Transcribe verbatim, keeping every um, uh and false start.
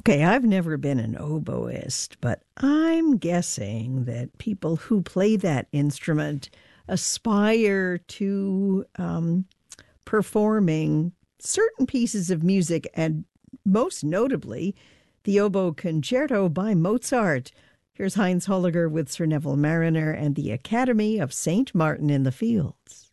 Okay, I've never been an oboist, but I'm guessing that people who play that instrument aspire to um, performing certain pieces of music, and most notably, the Oboe Concerto by Mozart. Here's Heinz Holliger with Sir Neville Marriner and the Academy of Saint Martin in the Fields.